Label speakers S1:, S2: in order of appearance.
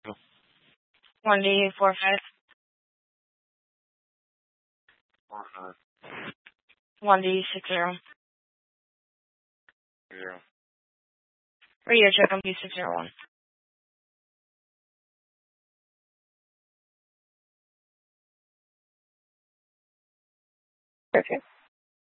S1: 1D45.
S2: 45.
S1: 1D60.
S2: 0.
S1: Radio check on B601. Perfect.